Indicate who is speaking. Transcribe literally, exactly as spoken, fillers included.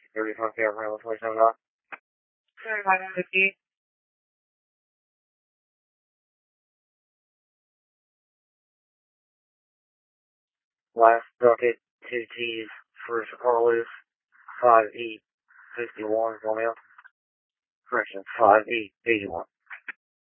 Speaker 1: thirty-five Cameron, twenty-seven nine. thirty-five fifty. Last bucket, two T's, first Carlos, five eight fifty-one, one out. Correction, five eight eighty-one.